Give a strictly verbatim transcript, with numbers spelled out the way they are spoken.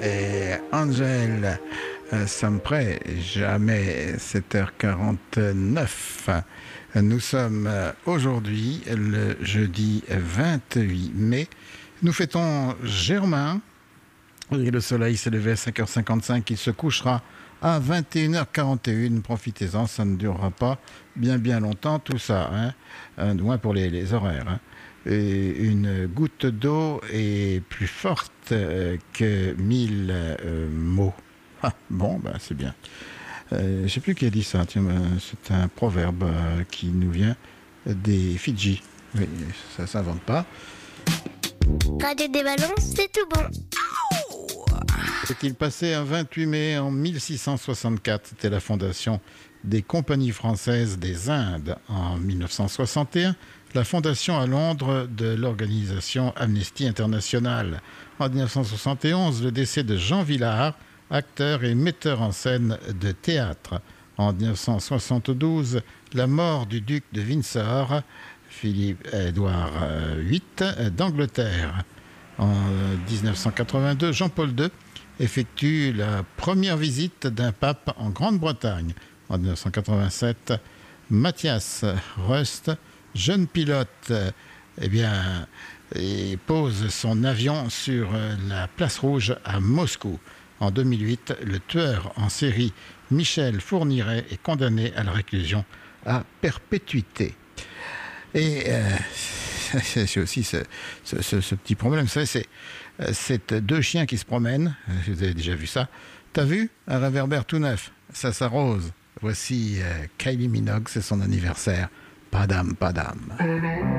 et Angel Sempre, jamais sept heures quarante-neuf. Nous sommes aujourd'hui le jeudi vingt-huit mai. Nous fêtons Germain. Et le soleil s'est levé à cinq heures cinquante-cinq. Il se couchera à vingt et une heures quarante et un. Profitez-en, ça ne durera pas bien bien longtemps tout ça, hein, euh, moins pour les, les horaires. Hein. Et une goutte d'eau est plus forte euh, que mille euh, mots. Ah, bon, ben c'est bien. Euh, je ne sais plus qui a dit ça. Tiens, ben, c'est un proverbe euh, qui nous vient des Fidji. Oui, ça ne s'invente pas. Radio des Ballons, c'est tout bon. Est-il passé un vingt-huit mai en mille six cent soixante-quatre? C'était la fondation des compagnies françaises des Indes. En mille neuf cent soixante et un, la fondation à Londres de l'organisation Amnesty International. En mille neuf cent soixante et onze, le décès de Jean Vilar, acteur et metteur en scène de théâtre. En mille neuf cent soixante-douze, la mort du duc de Windsor, Philippe-Édouard huit d'Angleterre. En dix-neuf cent quatre-vingt-deux, Jean-Paul deux effectue la première visite d'un pape en Grande-Bretagne. En dix-neuf cent quatre-vingt-sept, Mathias Rust, jeune pilote, eh bien, et pose son avion sur la place rouge à Moscou. En deux mille huit, le tueur en série Michel Fourniret est condamné à la réclusion à perpétuité. Et euh, c'est aussi ce, ce, ce, ce petit problème. Vous savez, c'est, c'est deux chiens qui se promènent. Vous avez déjà vu ça. T'as vu un réverbère tout neuf? Ça s'arrose. Voici euh, Kylie Minogue, c'est son anniversaire. Padam, padam.